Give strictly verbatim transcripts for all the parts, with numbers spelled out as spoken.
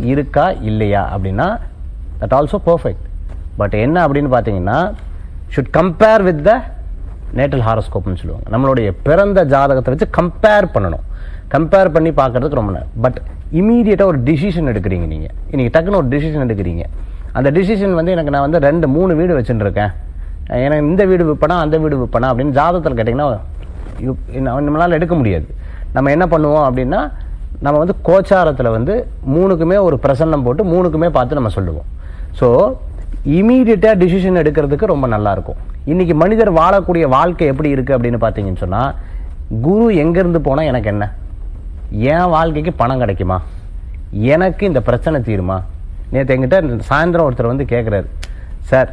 இருக்கா இல்லையா அப்படின்னா தட் ஆல்சோ பர்ஃபெக்ட். பட் என்ன அப்படின்னு பார்த்தீங்கன்னா should compare with the natal ஹாரோஸ்கோப்னு சொல்லுவாங்க. நம்மளுடைய பிறந்த ஜாதகத்தை வச்சு கம்பேர் பண்ணணும். கம்பேர் பண்ணி பார்க்கறதுக்கு ரொம்ப நேரம். பட் இமீடியட்டாக ஒரு டிசிஷன் எடுக்கிறீங்க நீங்கள், இன்னைக்கு டக்குன்னு ஒரு டிசிஷன் எடுக்கிறீங்க. அந்த டிசிஷன் வந்து எனக்கு நான் வந்து ரெண்டு மூணு வீடு வச்சுட்டு இருக்கேன், எனக்கு இந்த வீடு விற்பனா அந்த வீடு விற்பனா அப்படின்னு ஜாதகத்தில் கேட்டிங்கன்னா நம்மளால் எடுக்க முடியாது. நம்ம என்ன பண்ணுவோம் அப்படின்னா நம்ம வந்து கோச்சாரத்தில் வந்து மூணுக்குமே ஒரு பிரசன்னம் போட்டு மூணுக்குமே பார்த்து நம்ம சொல்லுவோம். ஸோ இமீடியட்டாக டிசிஷன் எடுக்கிறதுக்கு ரொம்ப நல்லாயிருக்கும். இன்றைக்கி மனிதர் வாழக்கூடிய வாழ்க்கை எப்படி இருக்குது அப்படின்னு பார்த்தீங்கன்னு சொன்னால், குரு எங்கேருந்து போனால் எனக்கு என்ன, என் வாழ்க்கைக்கு பணம் கிடைக்குமா, எனக்கு இந்த பிரச்சனை தீருமா. நேற்று எங்கிட்ட சாயந்தரம் ஒருத்தர் வந்து கேட்குறாரு, சார்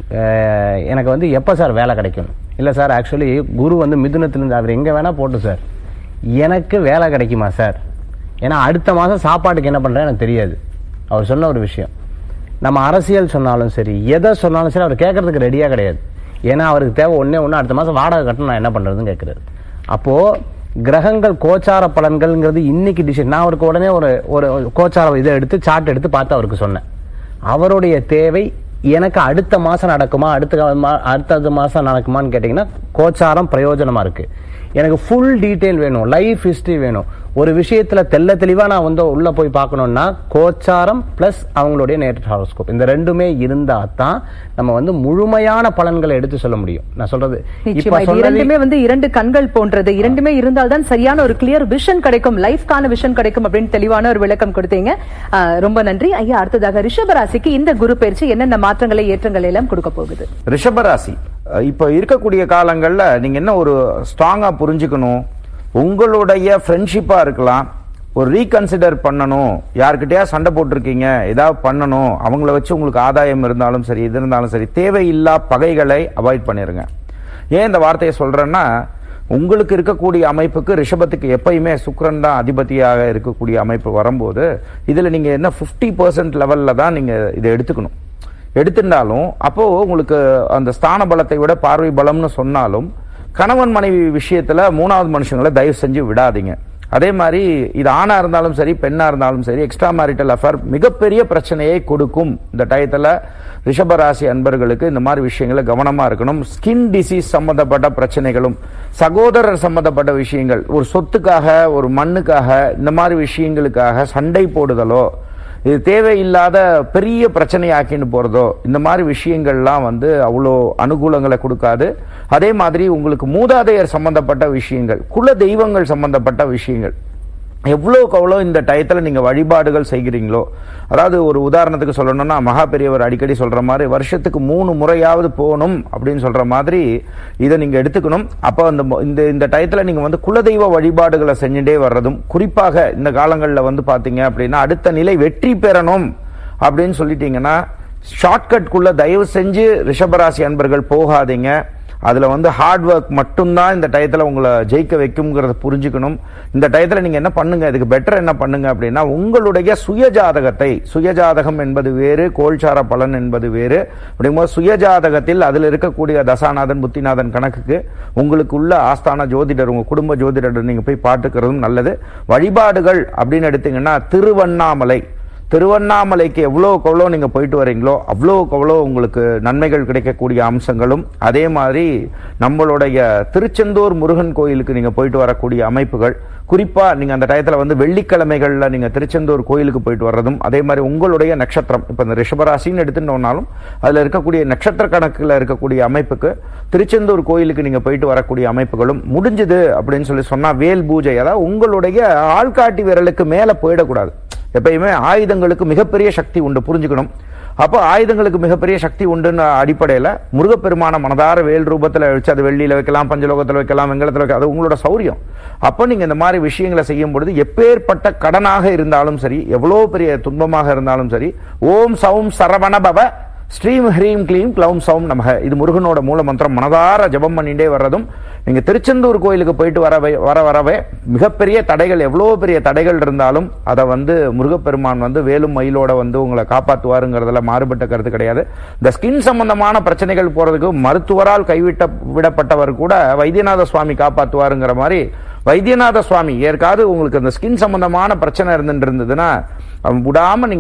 எனக்கு வந்து எப்போ சார் வேலை கிடைக்கும். இல்லை சார், ஆக்சுவலி குரு வந்து மிதுனத்துலேருந்து அவர் எங்கே வேணால் போட்டு சார், எனக்கு வேலை கிடைக்குமா சார், ஏன்னா அடுத்த மாதம் சாப்பாட்டுக்கு என்ன பண்ணுறேன் எனக்கு தெரியாது. அவர் சொன்ன ஒரு விஷயம். நம்ம அரசியல் சொன்னாலும் சரி, எதை சொன்னாலும் சரி, அவர் கேட்கறதுக்கு ரெடியாக கிடையாது. ஏன்னா அவருக்கு தேவை ஒன்றே ஒன்று, அடுத்த மாதம் வாடகை கட்டணும், நான் என்ன பண்ணுறதுன்னு கேட்குறாரு. அப்போது கிரகங்கள் கோச்சார பலன்கள்ங்கிறது இன்னைக்கு டிசிஷன். நான் அவருக்கு உடனே ஒரு ஒரு கோச்சார இதை எடுத்து சார்ட் எடுத்து பார்த்து அவருக்கு சொன்னேன். அவருடைய தேவை எனக்கு அடுத்த மாதம் நடக்குமா, அடுத்த அடுத்த மாதம் நடக்குமான்னு கேட்டிங்கன்னா கோச்சாரம் பிரயோஜனமாக இருக்குது. எனக்கு ஃபுல் டீட்டெயில் வேணும், லைஃப் ஹிஸ்ட்ரி வேணும். ஒரு விஷயத்தில் தெல்ல தெளிவாக நான் வந்து உள்ளே போய் பார்க்கணுன்னா கோச்சாரம் ப்ளஸ் அவங்களுடைய நேட்டல் ஹாரோஸ்கோப் இந்த ரெண்டுமே இருந்தால் தான் நம்ம வந்து முழுமையான பலன்களை எடுத்து சொல்ல முடியும். நான் சொல்றது இரண்டுமே வந்து இரண்டு கண்கள் போன்றது, இரண்டுமே இருந்தால் தான் சரியான ஒரு கிளியர் விஷன் கிடைக்கும், லைஃப்கான விஷன் கிடைக்கும் அப்படின்னு தெளிவான ஒரு விளக்கம் கொடுத்தீங்க. ரொம்ப நன்றி ஐயா. அடுத்ததாக ரிஷபராசிக்கு இந்த குரு பயிற்சி என்னென்ன மாற்றங்களை ஏற்றங்களை எல்லாம் கொடுக்க போகுது? ரிஷபராசி இப்ப இருக்கக்கூடிய காலங்கள்ல நீங்க என்ன ஒரு ஸ்ட்ராங்கா புரிஞ்சுக்கணும், உங்களுடைய ஃப்ரெண்ட்ஷிப்பா இருக்கலாம், ஒரு ரீகன்சிடர் பண்ணணும். யாருக்கிட்டயா சண்டை போட்டிருக்கீங்க, ஏதாவது பண்ணணும், அவங்கள வச்சு உங்களுக்கு ஆதாயம் இருந்தாலும் சரி, இது இருந்தாலும் சரி, தேவையில்லா பகைகளை அவாய்ட் பண்ணிருங்க. ஏன் இந்த வார்த்தையை சொல்றேன்னா, உங்களுக்கு இருக்கக்கூடிய அமைப்புக்கு ரிஷபத்துக்கு எப்பயுமே சுக்கிரன் தான் அதிபதியாக இருக்கக்கூடிய அமைப்பு வரும்போது இதுல நீங்க என்ன பிப்டி பர்சன்ட் லெவல்ல தான் நீங்க இதை எடுத்துக்கணும். எடுத்திருந்தாலும் அப்போ உங்களுக்கு அந்த ஸ்தான பலத்தை விட பார்வை பலம்னு சொன்னாலும் கணவன் மனைவி விஷயத்துல மூணாவது மனுஷங்களை தயவு செஞ்சு விடாதீங்க. அதே மாதிரி இது ஆணா இருந்தாலும் சரி பெண்ணா இருந்தாலும் சரி, எக்ஸ்ட்ரா மேரிட்டல் அஃபேர் மிகப்பெரிய பிரச்சனையை கொடுக்கும். இந்த டயத்துல ரிஷபராசி அன்பர்களுக்கு இந்த மாதிரி விஷயங்களை கவனமா இருக்கணும். ஸ்கின் டிசீஸ் சம்பந்தப்பட்ட பிரச்சனைகளும், சகோதரர் சம்பந்தப்பட்ட விஷயங்கள், ஒரு சொத்துக்காக ஒரு மண்ணுக்காக இந்த மாதிரி விஷயங்களுக்காக சண்டை போடுதலோ, இது தேவையில்லாத பெரிய பிரச்சனையாக்கின்னு போறதோ, இந்த மாதிரி விஷயங்கள்லாம் வந்து அவ்வளோ அனுகூலங்களை கொடுக்காது. அதே மாதிரி உங்களுக்கு மூதாதையர் சம்பந்தப்பட்ட விஷயங்கள், குல தெய்வங்கள் சம்பந்தப்பட்ட விஷயங்கள் எவ்வளோக்கு அவ்வளோ இந்த டயத்தில் நீங்கள் வழிபாடுகள் செய்கிறீங்களோ, அதாவது ஒரு உதாரணத்துக்கு சொல்லணும்னா மகா பெரியவர் அடிக்கடி சொல்ற மாதிரி வருஷத்துக்கு மூணு முறையாவது போகணும் அப்படின்னு சொல்ற மாதிரி இதை நீங்க எடுத்துக்கணும். அப்போ அந்த இந்த இந்த டயத்தில் நீங்க வந்து குலதெய்வ வழிபாடுகளை செஞ்சுட்டே வர்றதும், குறிப்பாக இந்த காலங்களில் வந்து பார்த்தீங்க அப்படின்னா அடுத்த நிலை வெற்றி பெறணும் அப்படின்னு சொல்லிட்டீங்கன்னா ஷார்ட்கட்குள்ள தயவு செஞ்சு ரிஷபராசி அன்பர்கள் போகாதீங்க. அதுல வந்து ஹார்ட் ஒர்க் மட்டும்தான் இந்த டயத்துல உங்களை ஜெயிக்க வைக்கும்ங்கிறத புரிஞ்சுக்கணும். இந்த டயத்துல நீங்க என்ன பண்ணுங்க, இதுக்கு பெட்டர் என்ன பண்ணுங்க அப்படின்னா உங்களுடைய சுயஜாதகத்தை, சுயஜாதகம் என்பது வேறு, கோல்சார பலன் என்பது வேறு. அப்படிங்கும்போது சுயஜாதகத்தில் அதில் இருக்கக்கூடிய தசாநாதன் புத்திநாதன் கணக்குக்கு உங்களுக்கு உள்ள ஆஸ்தான ஜோதிடர், உங்க குடும்ப ஜோதிடர் நீங்க போய் பார்த்துக்கிறதும் நல்லது. வழிபாடுகள் அப்படின்னு எடுத்தீங்கன்னா திருவண்ணாமலை, திருவண்ணாமலைக்கு எவ்வளோக்கு எவ்வளோ நீங்க போயிட்டு வரீங்களோ அவ்வளோக்கு அவ்வளோ உங்களுக்கு நன்மைகள் கிடைக்கக்கூடிய அம்சங்களும், அதே மாதிரி நம்மளுடைய திருச்செந்தூர் முருகன் கோயிலுக்கு நீங்க போயிட்டு வரக்கூடிய அமைப்புகள், குறிப்பா நீங்க அந்த டயத்துல வந்து வெள்ளிக்கிழமைகள்ல நீங்க திருச்செந்தூர் கோயிலுக்கு போயிட்டு வர்றதும், அதே மாதிரி உங்களுடைய நட்சத்திரம் இப்ப இந்த ரிஷபராசின்னு எடுத்துட்டோம்னாலும் அதுல இருக்கக்கூடிய நட்சத்திர கணக்குல இருக்கக்கூடிய அமைப்புக்கு திருச்செந்தூர் கோயிலுக்கு நீங்க போயிட்டு வரக்கூடிய அமைப்புகளும் முடிஞ்சது அப்படின்னு சொல்லி சொன்னா வேல் பூஜை, அதாவது உங்களுடைய ஆள்காட்டி விரலுக்கு மேல போயிடக்கூடாது. எப்பயுமே ஆயுதங்களுக்கு மிகப்பெரிய சக்தி உண்டு, புரிஞ்சுக்கணும். அப்போ ஆயுதங்களுக்கு மிகப்பெரிய சக்தி உண்டுன்னு அடிப்படையில் முருகப்பெருமான மனதார வேல் ரூபத்தில் வச்சு, அது வெள்ளியில வைக்கலாம், பஞ்சலோகத்தில் வைக்கலாம், வெங்கலத்தில் வைக்கலாம், அது உங்களோட சௌரியம். அப்போ நீங்க இந்த மாதிரி விஷயங்களை செய்யும் பொழுது எப்பேற்பட்ட கடனாக இருந்தாலும் சரி, எவ்வளோ பெரிய துன்பமாக இருந்தாலும் சரி, ஓம் சௌம் சரவணபவ ஸ்ரீம் ஹ்ரீம் க்ளீம் க்ளௌம் சௌம் நமக, இது முருகனோட மூல மந்திரம் மனதார ஜபம் பண்ணிட்டே வர்றதும், நீங்க திருச்செந்தூர் கோயிலுக்கு போயிட்டு வரவே வர வரவே மிகப்பெரிய தடைகள், எவ்வளோ பெரிய தடைகள் இருந்தாலும் அதை வந்து முருகப்பெருமான் வந்து வேலும் மயிலோட வந்து உங்களை காப்பாற்றுவாருங்கிறதுல மாறுபட்ட கருத்து கிடையாது. இந்த ஸ்கின் சம்பந்தமான பிரச்சனைகள் போறதுக்கு மருத்துவரால் கைவிட்ட விடப்பட்டவர் கூட வைத்தியநாத சுவாமி காப்பாற்றுவாருங்கிற மாதிரி, வைத்தியநாத சுவாமி ஏற்காவது உங்களுக்கு அந்த ஸ்கின் சம்பந்தமான பிரச்சனை இருந்துட்டு இருந்ததுன்னா விடாம நீங்க